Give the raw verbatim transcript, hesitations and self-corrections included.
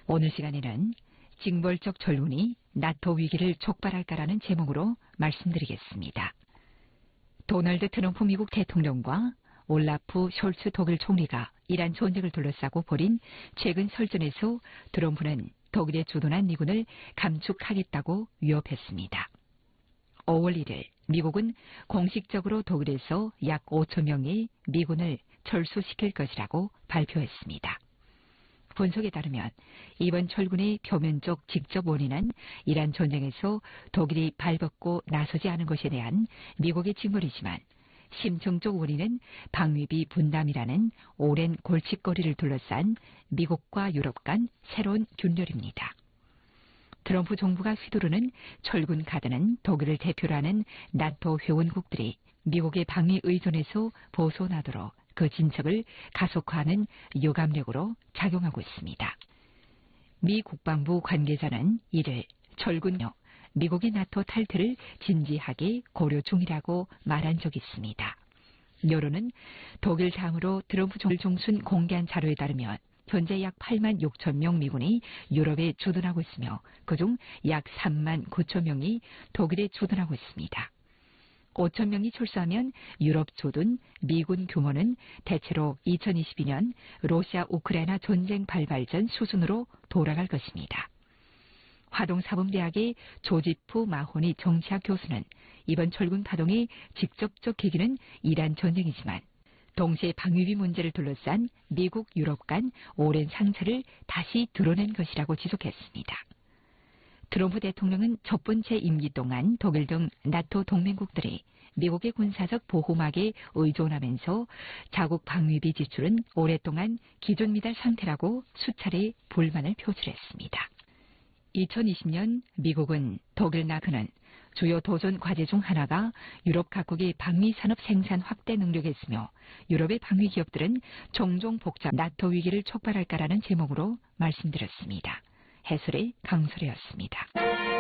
오늘 시간에는 징벌적 전륜이 나토 위기를 촉발할까라는 제목으로 말씀드리겠습니다. 도널드 트럼프 미국 대통령과 올라프 숄츠 독일 총리가 이란 전쟁을 둘러싸고 벌인 최근 설전에서 트럼프는 독일에 주둔한 미군을 감축하겠다고 위협했습니다. 오월 일일 미국은 공식적으로 독일에서 약 오천 명의 미군을 철수시킬 것이라고 발표했습니다. 분석에 따르면 이번 철군의 표면적 직접 원인은 이란 전쟁에서 독일이 발벗고 나서지 않은 것에 대한 미국의 징벌이지만 심층적 원인은 방위비 분담이라는 오랜 골칫거리를 둘러싼 미국과 유럽 간 새로운 균열입니다. 트럼프 정부가 휘두르는 철군 카드는 독일을 대표로 하는 나토 회원국들이 미국의 방위 의존에서 벗어나도록 그 진척을 가속화하는 유감력으로 작용하고 있습니다. 미 국방부 관계자는 이를 철군요, 미국의 나토 탈퇴를 진지하게 고려 중이라고 말한 적이 있습니다. 여론은 독일 다음으로 트럼프 종순 공개한 자료에 따르면 현재 약 팔만 육천 명 미군이 유럽에 주둔하고 있으며 그중 약 삼만 구천 명이 독일에 주둔하고 있습니다. 오천 명이 출소하면 유럽 주둔 미군 규모는 대체로 이천이십이 년 러시아 우크라이나 전쟁 발발 전 수준으로 돌아갈 것입니다. 화동사범대학의 조지프 마호니 정치학 교수는 이번 철군 파동의 직접적 계기는 이란 전쟁이지만 동시에 방위비 문제를 둘러싼 미국 유럽 간 오랜 상처를 다시 드러낸 것이라고 지속했습니다. 트럼프 대통령은 첫 번째 임기 동안 독일 등 나토 동맹국들이 미국의 군사적 보호막에 의존하면서 자국 방위비 지출은 오랫동안 기존 미달 상태라고 수차례 불만을 표출했습니다. 이천이십 년 미국은 독일 나토는 주요 도전 과제 중 하나가 유럽 각국의 방위 산업 생산 확대 능력이었으며 유럽의 방위 기업들은 종종 복잡 나토 위기를 촉발할까라는 제목으로 말씀드렸습니다. 해설의 강소래였습니다.